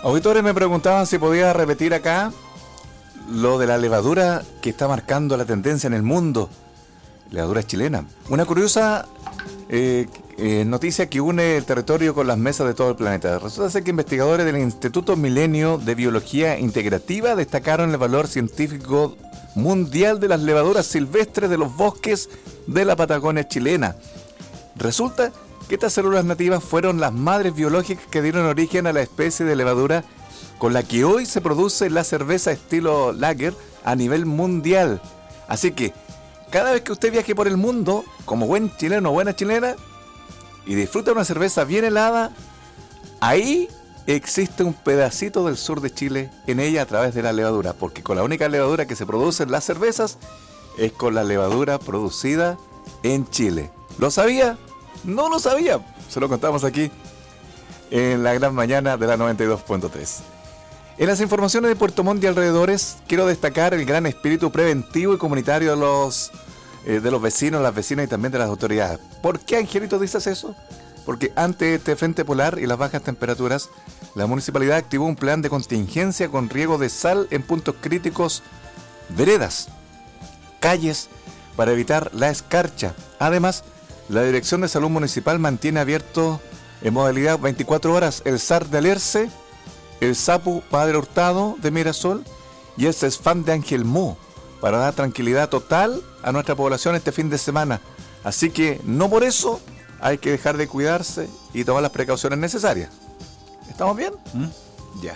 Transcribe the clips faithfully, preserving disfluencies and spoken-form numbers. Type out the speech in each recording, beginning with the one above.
Auditores me preguntaban si podía repetir acá lo de la levadura que está marcando la tendencia en el mundo. Levadura chilena. Una curiosa eh, eh, noticia que une el territorio con las mesas de todo el planeta. Resulta ser que investigadores del Instituto Milenio de Biología Integrativa destacaron el valor científico mundial de las levaduras silvestres de los bosques de la Patagonia chilena. Resulta que estas células nativas fueron las madres biológicas que dieron origen a la especie de levadura con la que hoy se produce la cerveza estilo lager a nivel mundial. Así que cada vez que usted viaje por el mundo, como buen chileno o buena chilena, y disfruta una cerveza bien helada, ahí existe un pedacito del sur de Chile en ella a través de la levadura, porque con la única levadura que se produce en las cervezas es con la levadura producida en Chile. ¿Lo sabía? No lo sabía. Se lo contamos aquí en la gran mañana de la noventa y dos punto tres. En las informaciones de Puerto Montt y alrededores, quiero destacar el gran espíritu preventivo y comunitario de los, eh, de los vecinos, las vecinas y también de las autoridades. ¿Por qué, Angelito, dices eso? Porque ante este frente polar y las bajas temperaturas, la municipalidad activó un plan de contingencia con riego de sal en puntos críticos, veredas, calles, para evitar la escarcha. Además, la Dirección de Salud Municipal mantiene abierto en modalidad veinticuatro horas el S A R de Alerce, el SAPU Padre Hurtado de Mirasol y el CESFAM de Angelmó para dar tranquilidad total a nuestra población este fin de semana. Así que no por eso hay que dejar de cuidarse y tomar las precauciones necesarias. ¿Estamos bien? ¿Mm? Ya.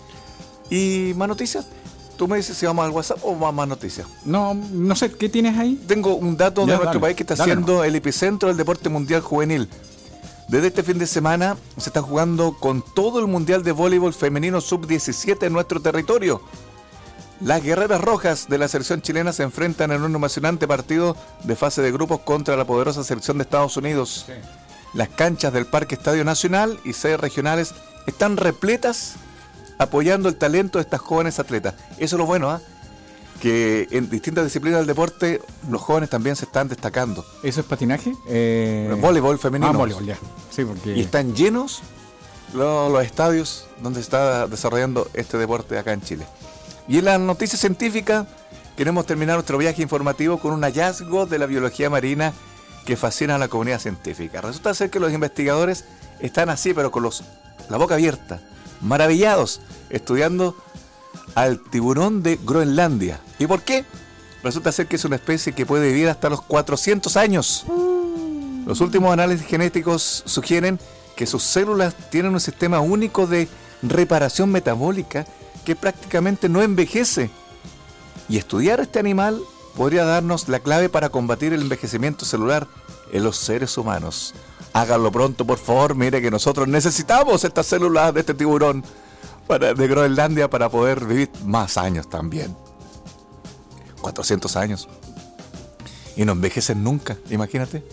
¿Y más noticias? Tú me dices si vamos al WhatsApp o vamos a más noticias. No, no sé, ¿qué tienes ahí? Tengo un dato ya, de nuestro dale, país que está dale, siendo no. el epicentro del deporte mundial juvenil. Desde este fin de semana se está jugando con todo el Mundial de Voleibol Femenino sub diecisiete en nuestro territorio. Las guerreras rojas de la selección chilena se enfrentan en un emocionante partido de fase de grupos contra la poderosa selección de Estados Unidos. Sí. Las canchas del Parque Estadio Nacional y sedes regionales están repletas apoyando el talento de estas jóvenes atletas. Eso es lo bueno, ¿ah? ¿eh? Que en distintas disciplinas del deporte los jóvenes también se están destacando. ¿Eso es patinaje? Eh... Voleibol femenino. Ah, voleibol, ya. Sí, porque... Y están llenos los, los estadios donde se está desarrollando este deporte acá en Chile. Y en la noticia científica queremos terminar nuestro viaje informativo con un hallazgo de la biología marina que fascina a la comunidad científica. Resulta ser que los investigadores están así, pero con los, la boca abierta, maravillados, estudiando al tiburón de Groenlandia. ¿Y por qué? Resulta ser que es una especie que puede vivir hasta los cuatrocientos años. Los últimos análisis genéticos sugieren que sus células tienen un sistema único de reparación metabólica que prácticamente no envejece. Y estudiar este animal podría darnos la clave para combatir el envejecimiento celular en los seres humanos. Háganlo pronto, por favor. Mire que nosotros necesitamos estas células de este tiburón para, de Groenlandia para poder vivir más años también. cuatrocientos años. Y no envejecen nunca, imagínate.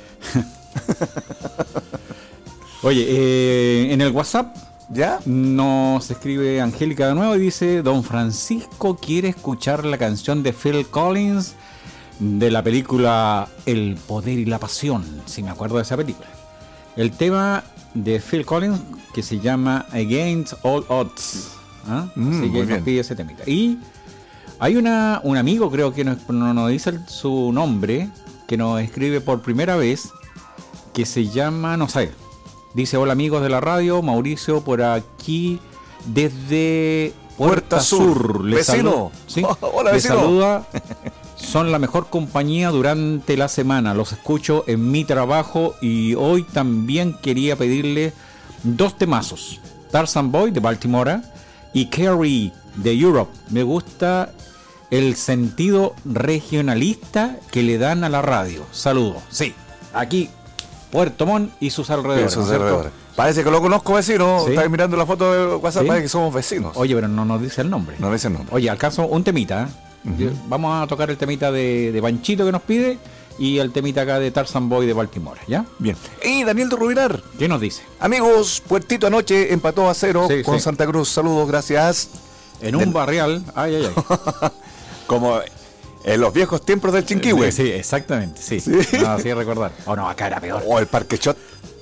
Oye, eh, en el WhatsApp ¿ya? Nos escribe Angélica de nuevo y dice: Don Francisco quiere escuchar la canción de Phil Collins de la película El Poder y la Pasión, si me acuerdo de esa película. El tema de Phil Collins que se llama Against All Odds. ¿Ah? Mm, Así que nos pide ese temita. Y hay una, un amigo, creo que no nos no dice el, su nombre, que nos escribe por primera vez, que se llama, no sé, dice: hola amigos de la radio, Mauricio por aquí desde Puerta, Puerta Sur. Sur. Les vecino. ¿Sí? Oh, hola, Les vecino. saluda. Son la mejor compañía durante la semana. Los escucho en mi trabajo y hoy también quería pedirle dos temazos: Tarzan Boy de Baltimore y Carrie de Europe. Me gusta el sentido regionalista que le dan a la radio. Saludos. Sí, aquí Puerto Montt y sus alrededores. Sí, sus alrededores. Parece que lo conozco, vecino. ¿Sí? Estás mirando la foto de WhatsApp, ¿sí? Parece que somos vecinos. Oye, pero no nos dice el nombre. No dice el nombre. Oye, alcanzo un temita. ¿eh? Uh-huh. Vamos a tocar el temita de, de Panchito que nos pide y el temita acá de Tarzan Boy de Baltimore, ¿ya? Bien. Y Daniel de Rubinar. ¿Qué nos dice? Amigos, Puertito anoche empató a cero sí, con sí. Santa Cruz. Saludos, gracias. En un Del... barrial. Ay, ay, ay. Como en los viejos tiempos del Chinquihue. Sí, sí, exactamente, sí. ¿Sí? No, sí recordar. O oh, no, acá era peor. O el Parque Shot.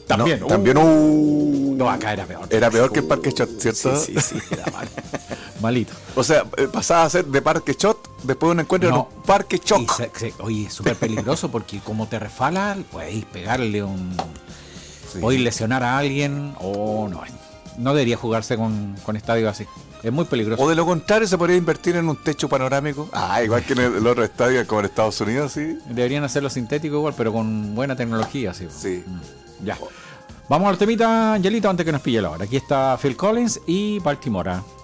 También. No, uh, también. Uh, no, acá era peor. Era peor que el Parque Shot, ¿cierto? Sí, sí, sí, era mal. Malito. O sea, eh, pasaba a ser de Parque Shot, después de un encuentro No. en un Parque Choc. Y se- se- oye, es súper peligroso porque como te resfala, puedes pegarle un... Sí. Podéis lesionar a alguien o no. No debería jugarse con, con estadios así. Es muy peligroso. O de lo contrario, se podría invertir en un techo panorámico. Ah, igual que en el, el otro estadio, como en Estados Unidos, sí. Deberían hacerlo sintético igual, pero con buena tecnología, sí. Sí. Mm, ya. Vamos al temita, Angelito, antes que nos pille la hora. Aquí está Phil Collins y Baltimora.